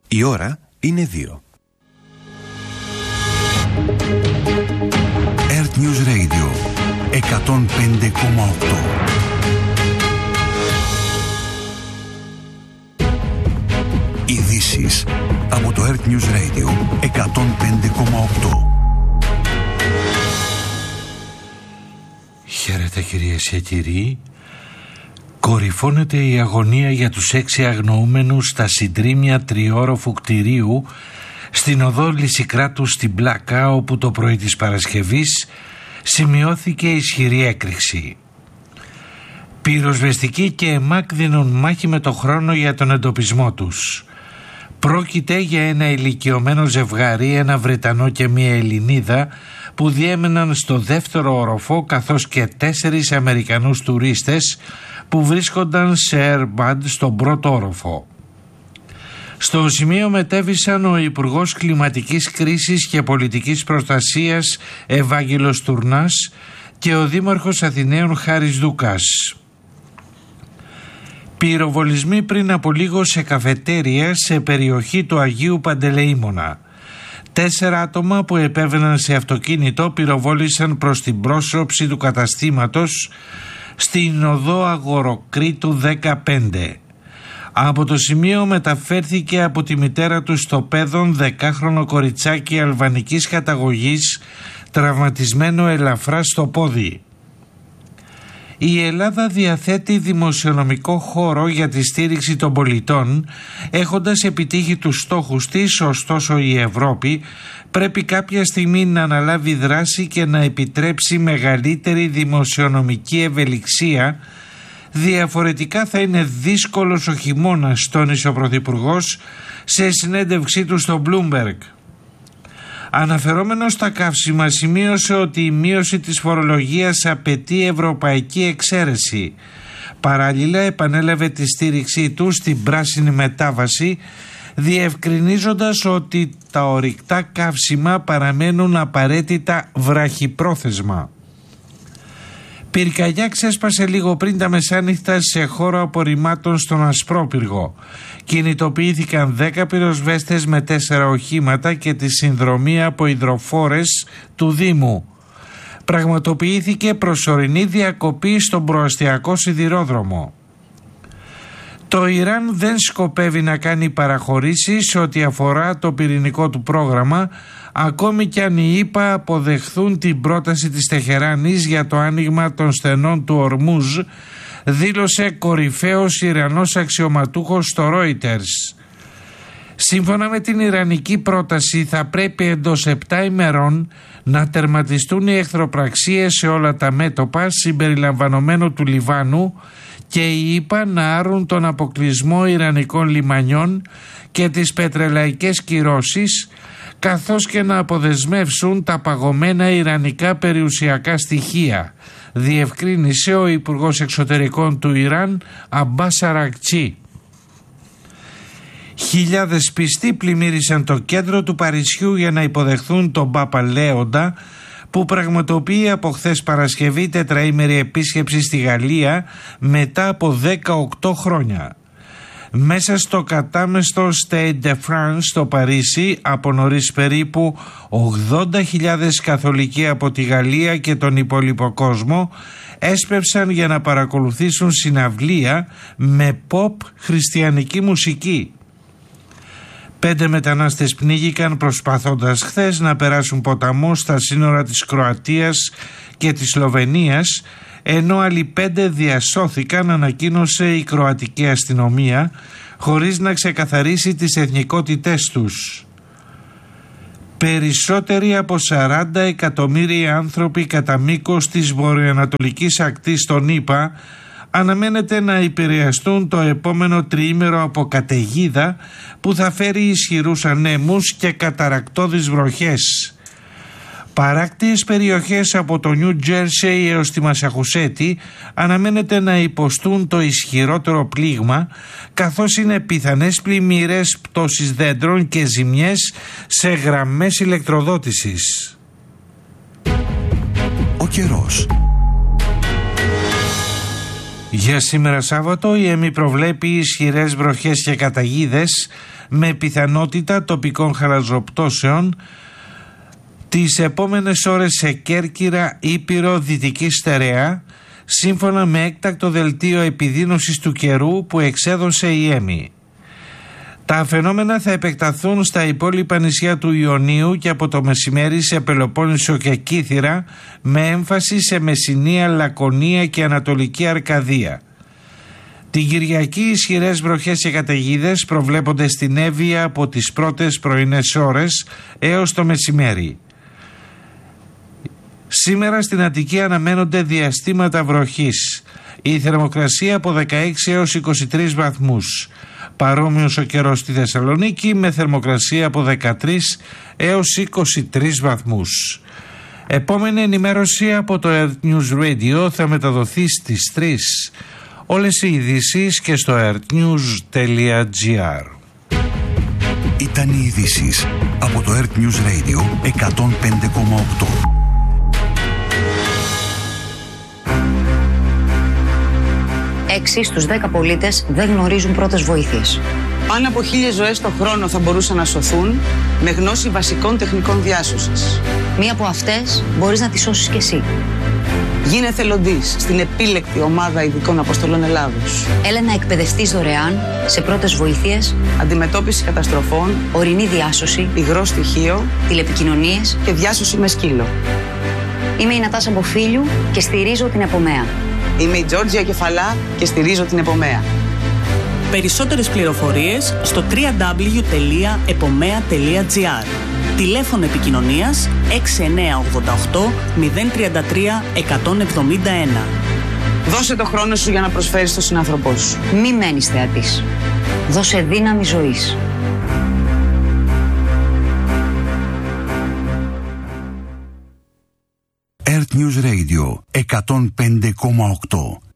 Η ώρα είναι 2. Earth News Radio 105,8. Ειδήσεις από το Earth News Radio 105,8. Χαίρετε κυρίες και κύριοι. Κορυφώνεται η αγωνία για τους 6 αγνοούμενους στα συντρίμμια τριόροφου κτηρίου στην οδό Λυσικράτου στην Πλάκα, όπου το πρωί της Παρασκευής σημειώθηκε ισχυρή έκρηξη. Πυροσβεστικοί και ΕΜΑΚ δίνουν μάχη με το χρόνο για τον εντοπισμό τους. Πρόκειται για ένα ηλικιωμένο ζευγάρι, ένα Βρετανό και μία Ελληνίδα, που διέμεναν στο δεύτερο όροφο, καθώς και 4 Αμερικανούς τουρίστες που βρίσκονταν σε Airbud στον πρώτο όροφο. Στο σημείο μετέβησαν ο Υπουργός Κλιματικής Κρίσης και Πολιτικής Προστασίας Ευάγγελος Τουρνάς και ο Δήμαρχος Αθηναίων Χάρης Δούκας. Πυροβολισμοί πριν από λίγο σε καφετέρια σε περιοχή του Αγίου Παντελεήμονα. 4 άτομα που επέβαιναν σε αυτοκίνητο πυροβόλησαν προς την πρόσωψη του καταστήματος στην οδό Αγοροκρήτου 15. Από το σημείο μεταφέρθηκε από τη μητέρα του στο παιδόν 10χρονο κοριτσάκι αλβανικής καταγωγής, τραυματισμένο ελαφρά στο πόδι. Η Ελλάδα διαθέτει δημοσιονομικό χώρο για τη στήριξη των πολιτών, έχοντας επιτύχει τους στόχους της, ωστόσο η Ευρώπη πρέπει κάποια στιγμή να αναλάβει δράση και να επιτρέψει μεγαλύτερη δημοσιονομική ευελιξία, διαφορετικά θα είναι δύσκολος ο χειμώνας, τόνισε ο Πρωθυπουργός σε συνέντευξή του στο Bloomberg. Αναφερόμενος στα καύσιμα, σημείωσε ότι η μείωση της φορολογίας απαιτεί ευρωπαϊκή εξαίρεση. Παράλληλα επανέλαβε τη στήριξή του στην πράσινη μετάβαση, διευκρινίζοντας ότι τα ορυκτά καύσιμα παραμένουν απαραίτητα βραχυπρόθεσμα. Πυρκαγιά ξέσπασε λίγο πριν τα μεσάνυχτα σε χώρο απορριμμάτων στον Ασπρόπυργο. Κινητοποιήθηκαν 10 πυροσβέστες με 4 οχήματα και τη συνδρομή από υδροφόρες του Δήμου. Πραγματοποιήθηκε προσωρινή διακοπή στον προαστιακό σιδηρόδρομο. Το Ιράν δεν σκοπεύει να κάνει παραχωρήσεις ό,τι αφορά το πυρηνικό του πρόγραμμα, ακόμη κι αν οι ΗΠΑ αποδεχθούν την πρόταση της Τεχεράνης για το άνοιγμα των στενών του Ορμούζ, δήλωσε κορυφαίος Ιρανός αξιωματούχος στο Reuters. Σύμφωνα με την ιρανική πρόταση, θα πρέπει εντός 7 ημερών να τερματιστούν οι εχθροπραξίες σε όλα τα μέτωπα, συμπεριλαμβανομένου του Λιβάνου, και οι ΗΠΑ να άρουν τον αποκλεισμό ιρανικών λιμανιών και τις πετρελαϊκές κυρώσεις, καθώς και να αποδεσμεύσουν τα παγωμένα ιρανικά περιουσιακά στοιχεία, διευκρίνησε ο Υπουργός Εξωτερικών του Ιράν, Αμπάς Αρακτσί. Χιλιάδες πιστοί πλημμύρισαν το κέντρο του Παρισιού για να υποδεχθούν τον Πάπα Λέοντα, που πραγματοποιεί από χθες Παρασκευή τετραήμερη επίσκεψη στη Γαλλία μετά από 18 χρόνια. Μέσα στο κατάμεστο Stade de France στο Παρίσι, από νωρίς περίπου 80.000 καθολικοί από τη Γαλλία και τον υπόλοιπο κόσμο έσπευσαν για να παρακολουθήσουν συναυλία με pop χριστιανική μουσική. 5 μετανάστες πνίγηκαν προσπαθώντας χθες να περάσουν ποταμό στα σύνορα της Κροατίας και της Σλοβενίας, ενώ άλλοι 5 διασώθηκαν, ανακοίνωσε η κροατική αστυνομία, χωρίς να ξεκαθαρίσει τις εθνικότητές τους. Περισσότεροι από 40 εκατομμύρια άνθρωποι κατά μήκος της βορειοανατολικής ακτής των ΗΠΑ αναμένεται να επηρεαστούν το επόμενο τριήμερο από καταιγίδα που θα φέρει ισχυρούς ανέμους και καταρρακτώδεις βροχές. Παράκτιες περιοχές από το Νιου Τζέρσεϊ έως τη Μασαχουσέτη αναμένεται να υποστούν το ισχυρότερο πλήγμα, καθώς είναι πιθανές πλημμύρες, πτώσεις δέντρων και ζημιές σε γραμμές ηλεκτροδότησης. Ο καιρός. Για σήμερα Σάββατο η ΕΜΗ προβλέπει ισχυρές βροχές και καταιγίδες με πιθανότητα τοπικών χαλαζοπτώσεων τις επόμενες ώρες σε Κέρκυρα, Ήπειρο, Δυτική Στερεά, σύμφωνα με έκτακτο δελτίο επιδείνωσης του καιρού που εξέδωσε η ΕΜΗ. Τα φαινόμενα θα επεκταθούν στα υπόλοιπα νησιά του Ιωνίου και από το μεσημέρι σε Πελοπόννησο και Κύθυρα, με έμφαση σε Μεσσηνία, Λακωνία και Ανατολική Αρκαδία. Την Κυριακή ισχυρές βροχές και καταιγίδες προβλέπονται στην Εύβοια από τις πρώτες πρωινές ώρες έως το μεσημέρι. Σήμερα στην Αττική αναμένονται διαστήματα βροχής. Η θερμοκρασία από 16 έως 23 βαθμούς. Παρόμοιος ο καιρός στη Θεσσαλονίκη με θερμοκρασία από 13 έως 23 βαθμούς. Επόμενη ενημέρωση από το Earth News Radio θα μεταδοθεί στις 3. Όλες οι ειδήσεις και στο earthnews.gr. Ήταν οι ειδήσεις από το Earth News Radio 105,8. 6 στους 10 πολίτες δεν γνωρίζουν πρώτες βοήθειες. Πάνω από 1.000 ζωές το χρόνο θα μπορούσαν να σωθούν με γνώση βασικών τεχνικών διάσωσης. Μία από αυτές μπορείς να τη σώσεις κι εσύ. Γίνε εθελοντής στην επίλεκτη ομάδα ειδικών αποστολών Ελλάδος. Έλα να εκπαιδευτείς δωρεάν σε πρώτες βοήθειες, αντιμετώπιση καταστροφών, ορεινή διάσωση, υγρό στοιχείο, τηλεπικοινωνίες και διάσωση με σκύλο. Είμαι η Νατάσα Μποφίλιου και στηρίζω την Επομέα. Είμαι η Τζόρτζια Κεφαλά και στηρίζω την Επομέα. Περισσότερες πληροφορίες στο www.epomea.gr. Τηλέφωνο επικοινωνίας 6988 033 171. Δώσε το χρόνο σου για να προσφέρεις στον συνάνθρωπό σου. Μη μένεις θεατής. Δώσε δύναμη ζωής. Earth News Radio 105,8.